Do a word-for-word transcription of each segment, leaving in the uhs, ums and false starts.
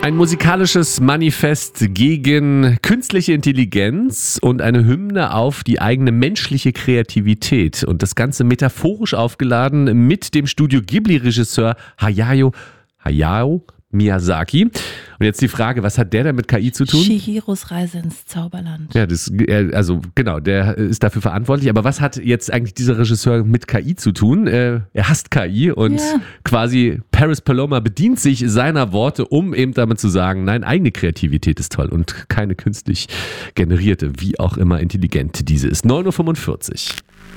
Ein musikalisches Manifest gegen künstliche Intelligenz und eine Hymne auf die eigene menschliche Kreativität. Und das Ganze metaphorisch aufgeladen mit dem Studio Ghibli-Regisseur Hayao, Hayao Miyazaki. Und jetzt die Frage, was hat der denn mit K I zu tun? Chihiros Reise ins Zauberland. Ja, das, also genau, der ist dafür verantwortlich. Aber was hat jetzt eigentlich dieser Regisseur mit K I zu tun? Er hasst K I und Ja. quasi Paris Paloma bedient sich seiner Worte, um eben damit zu sagen, nein, eigene Kreativität ist toll und keine künstlich generierte, wie auch immer intelligent diese ist. neun Uhr fünfundvierzig.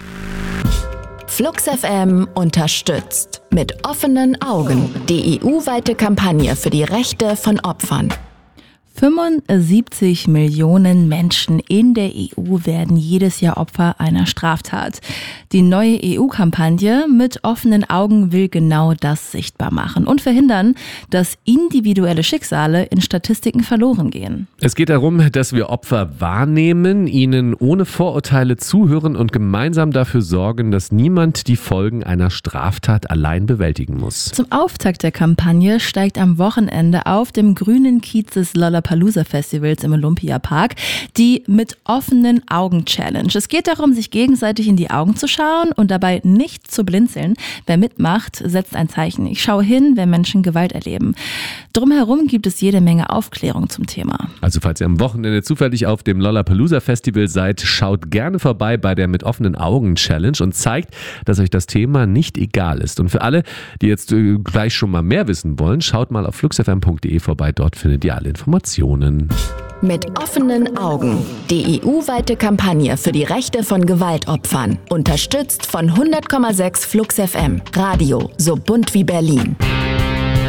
Flux F M unterstützt mit offenen Augen die E U-weite Kampagne für die Rechte von Opfern. fünfundsiebzig Millionen Menschen in der E U werden jedes Jahr Opfer einer Straftat. Die neue E U-Kampagne mit offenen Augen will genau das sichtbar machen und verhindern, dass individuelle Schicksale in Statistiken verloren gehen. Es geht darum, dass wir Opfer wahrnehmen, ihnen ohne Vorurteile zuhören und gemeinsam dafür sorgen, dass niemand die Folgen einer Straftat allein bewältigen muss. Zum Auftakt der Kampagne steigt am Wochenende auf dem grünen Kiez des Lollapalooza Festivals im Olympiapark die Mit offenen Augen Challenge. Es geht darum, sich gegenseitig in die Augen zu schauen und dabei nicht zu blinzeln. Wer mitmacht, setzt ein Zeichen. Ich schaue hin, wenn Menschen Gewalt erleben. Drumherum gibt es jede Menge Aufklärung zum Thema. Also falls ihr am Wochenende zufällig auf dem Lollapalooza Festival seid, schaut gerne vorbei bei der Mit offenen Augen Challenge und zeigt, dass euch das Thema nicht egal ist. Und für alle, die jetzt äh, gleich schon mal mehr wissen wollen, schaut mal auf fluxfm punkt de vorbei. Dort findet ihr alle Informationen. Mit offenen Augen die E U-weite Kampagne für die Rechte von Gewaltopfern. Unterstützt von hundert Komma sechs Flux F M. Radio so bunt wie Berlin.